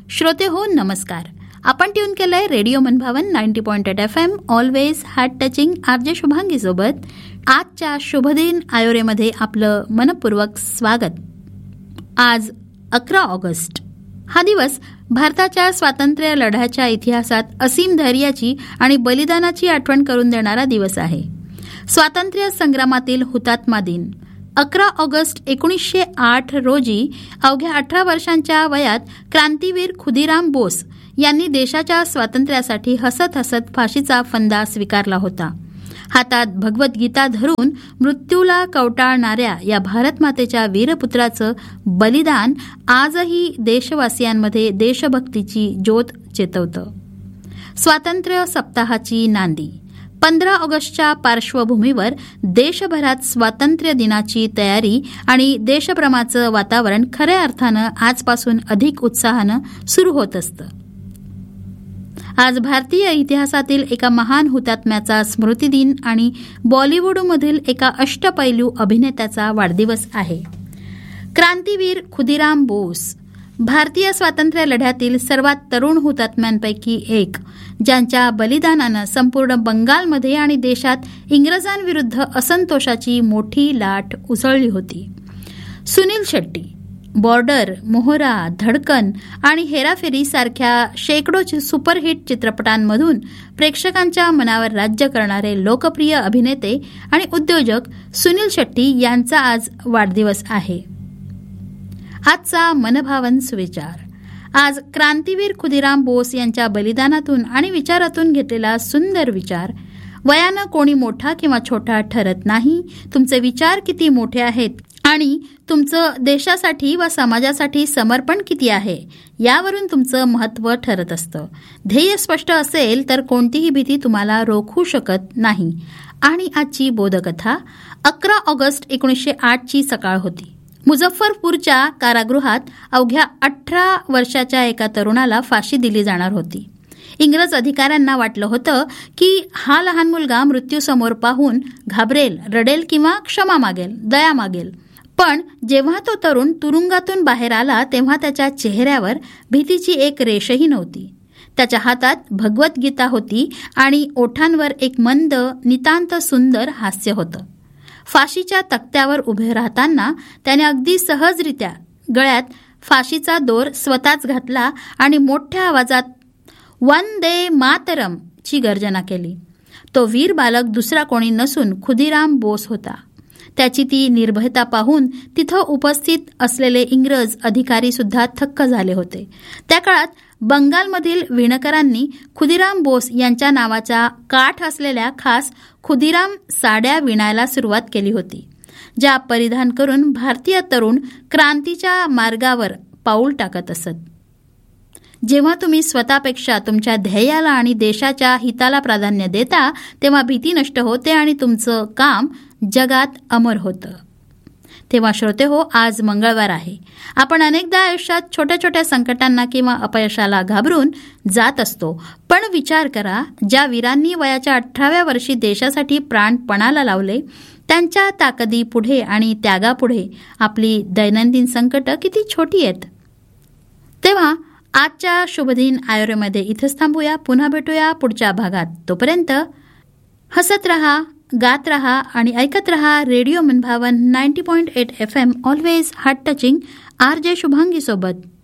श्रोते हो, नमस्कार. आपण ट्यून केलंय रेडिओ मनभावन 90.8 FM, always heart touching RJ Shubhangi सोबत. आजच्या शुभदिन आयोरेमध्ये आपलं मनपूर्वक स्वागत. आज 11 ऑगस्ट. हा दिवस भारताच्या स्वातंत्र्य लढ्याच्या इतिहासात असीम धैर्याची आणि बलिदानाची आठवण करून देणारा दिवस आहे. स्वातंत्र्य संग्रामातील हुतात्मा दिन. 11 ऑगस्ट 1908 रोजी अवघ्या 18 वर्षांच्या वयात क्रांतीवीर खुदीराम बोस यांनी देशाच्या स्वातंत्र्यासाठी हसत हसत फाशीचा फंदा स्वीकारला होता. हातात भगवद्गीता धरून मृत्यूला कवटाळणाऱ्या या भारतमातेच्या वीरपुत्राचं बलिदान आजही देशवासियांमध्ये देशभक्तीची ज्योत चेतवतं. स्वातंत्र्य सप्ताहाची नांदी. 15 ऑगस्टच्या पार्श्वभूमीवर देशभरात स्वातंत्र्य दिनाची तयारी आणि देशप्रेमाचं वातावरण खऱ्या अर्थानं आजपासून अधिक उत्साहानं सुरू होत असतं. आज भारतीय इतिहासातील एका महान हुतात्म्याचा स्मृतिदिन आणि बॉलिवूडमधील एका अष्टपैलू अभिनेत्याचा वाढदिवस आहे. क्रांतीवीर खुदीराम बोस भारतीय स्वातंत्र्य लढ्यातील सर्वात तरुण हुतात्म्यांपैकी एक, ज्यांच्या बलिदानानं संपूर्ण बंगालमध्ये आणि देशात इंग्रजांविरुद्ध असंतोषाची मोठी लाट उसळली होती. सुनील शेट्टी बॉर्डर, मोहरा, धडकन आणि हेराफेरी सारख्या शेकडो सुपरहिट चित्रपटांमधून प्रेक्षकांच्या मनावर राज्य करणारे लोकप्रिय अभिनेते आणि उद्योजक सुनील शेट्टी यांचा आज वाढदिवस आहे. आजचा मनभावन सुविचार. आज क्रांतीवीर खुदीराम बोस यांच्या बलिदानातून आणि विचारातून घेतलेला सुंदर विचार. वयानं कोणी मोठा किंवा छोटा ठरत नाही. तुमचे विचार किती मोठे आहेत आणि तुमचं देशासाठी व समाजासाठी समर्पण किती आहे यावरून तुमचं महत्त्व ठरत असतं. ध्येय स्पष्ट असेल तर कोणतीही भीती तुम्हाला रोखू शकत नाही. आणि आजची बोधकथा. 11 ऑगस्ट 1908 ची सकाळ होती. मुझफ्फरपूरच्या कारागृहात अवघ्या 18 वर्षाच्या एका तरुणाला फाशी दिली जाणार होती. इंग्रज अधिकाऱ्यांना वाटलं होतं की हा लहान मुलगा मृत्यूसमोर पाहून घाबरेल, रडेल किंवा क्षमा मागेल, दया मागेल. पण जेव्हा तो तरुण तुरुंगातून बाहेर आला तेव्हा त्याच्या चेहऱ्यावर भीतीची एक रेषही नव्हती. त्याच्या हातात भगवद्गीता होती आणि ओठांवर एक मंद, नितांत सुंदर हास्य होतं. फाशीच्या तक्त्यावर उभे राहताना त्याने अगदी सहजरित्या गळ्यात फाशीचा दोर स्वतःच घातला आणि मोठ्या आवाजात वंदे मातरम ची गर्जना केली. तो वीर बालक दुसरा कोणी नसून खुदीराम बोस होता. त्याची ती निर्भयता पाहून तिथं उपस्थित असलेले इंग्रज अधिकारी सुद्धा थक्क झाले होते. त्या काळात बंगालमधील विणकरांनी खुदीराम बोस यांच्या नावाचा काठ असलेल्या खास खुदीराम साड्या विणायला सुरुवात केली होती, ज्या परिधान करून भारतीय तरुण क्रांतीच्या मार्गावर पाऊल टाकत असत. जेव्हा तुम्ही स्वतःपेक्षा तुमच्या ध्येयाला आणि देशाच्या हिताला प्राधान्य देता तेव्हा भीती नष्ट होते आणि तुमचं काम जगात अमर होतं. तेव्हा श्रोते हो, आज मंगळवार आहे. आपण अनेकदा आयुष्यात छोट्या छोट्या संकटांना किंवा अपयशाला घाबरून जात असतो. पण विचार करा, ज्या वीरांनी वयाच्या 18व्या वर्षी देशासाठी प्राण पणाला लावले, त्यांच्या ताकदी पुढे आणि त्यागापुढे आपली दैनंदिन संकट किती छोटी आहेत. तेव्हा आजच्या शुभदिन आयोरेमध्ये इथंच थांबूया. पुन्हा भेटूया पुढच्या भागात. तोपर्यंत हसत रहा, गात रहा आणि ऐकत रहा रेडिओ मनभावन 90.8 FM, always heart touching RJ Shubhangi सोबत.